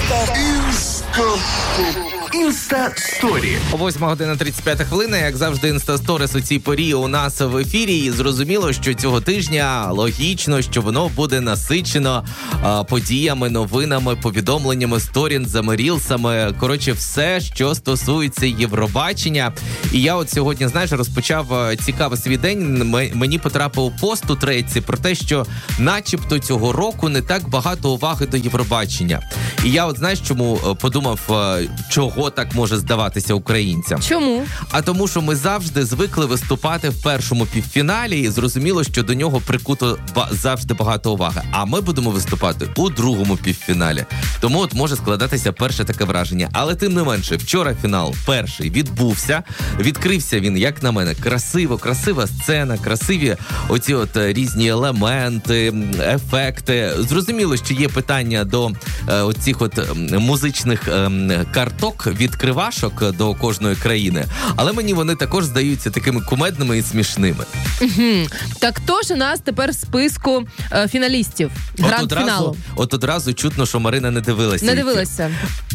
Інста-сторі. О 8:35, як завжди, Інста-сторіс у цій порі у нас в ефірі. І зрозуміло, що цього тижня логічно, що воно буде насичено подіями, новинами, повідомленнями, сторінзами, рілсами. Коротше, все, що стосується Євробачення. І я от сьогодні, знаєш, розпочав цікавий свій день. Мені потрапив пост у трейці про те, що начебто цього року не так багато уваги до Євробачення. І я от, знаєш, чому подумав, чого так може здаватися українцям? Чому? А тому, що ми завжди звикли виступати в першому півфіналі, і зрозуміло, що до нього прикуто завжди багато уваги. А ми будемо виступати у другому півфіналі. Тому от може складатися перше таке враження. Але тим не менше, вчора фінал перший відбувся. Відкрився він, як на мене, красива сцена, красиві оці от різні елементи, ефекти. Зрозуміло, що є питання до оцих от музичних карток, відкривашок до кожної країни, але мені вони також здаються такими кумедними і смішними. Так хто ж у нас тепер в списку фіналістів гранд-фіналу? От одразу чутно, що Марина не дивилася. Не дивилася.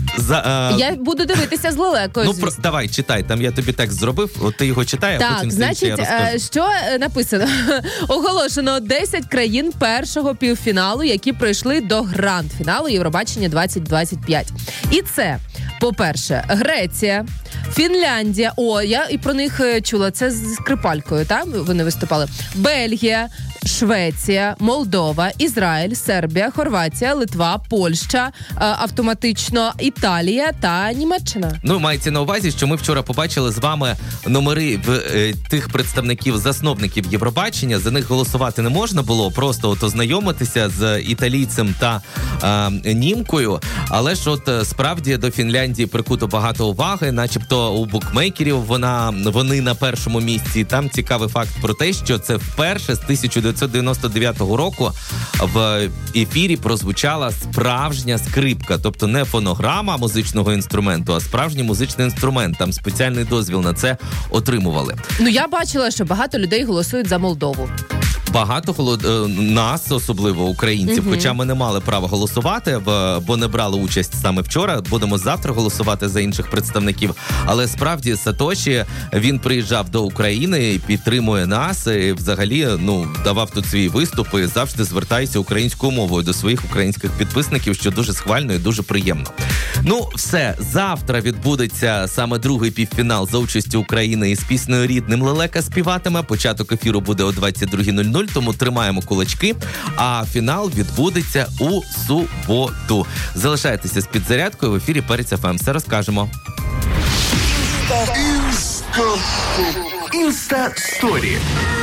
Я буду дивитися з лелекою. Ну, давай, читай, там я тобі текст зробив, от ти його читай, а потім значить, я розкажу. Що написано? Оголошено 10 країн першого півфіналу, які пройшли до гранд-фіналу Євробачення 2025. І це, по-перше, Греція, Фінляндія, я і про них чула, це з Скрипалькою, так? Вони виступали. Бельгія, Швеція, Молдова, Ізраїль, Сербія, Хорватія, Литва, Польща, автоматично Італія та Німеччина. Ну, мається на увазі, що ми вчора побачили з вами номери тих представників, засновників Євробачення. За них голосувати не можна було, просто от ознайомитися з італійцем та німкою. Але ж от справді до Фінляндії прикуто багато уваги, начебто у букмекерів вони на першому місці. Там цікавий факт про те, що це вперше з 1999 року в ефірі прозвучала справжня скрипка, тобто не фонограма музичного інструменту, а справжній музичний інструмент. Там спеціальний дозвіл на це отримували. Ну, я бачила, що багато людей голосують за Молдову. Багато нас, особливо українців, хоча ми не мали права голосувати, бо не брали участь саме вчора. Будемо завтра голосувати за інших представників. Але справді Сатоші, він приїжджав до України і підтримує нас. І взагалі, давав тут свій виступ і завжди звертається українською мовою до своїх українських підписників, що дуже схвально і дуже приємно. Ну, все. Завтра відбудеться саме другий півфінал за участю України із піснею «Рідним» Лелека співатиме. Початок ефіру буде о 22:00. Тому тримаємо кулачки, а фінал відбудеться у суботу. Залишайтеся з підзарядкою, в ефірі Перець ФМ. Все розкажемо. Інста-сторі.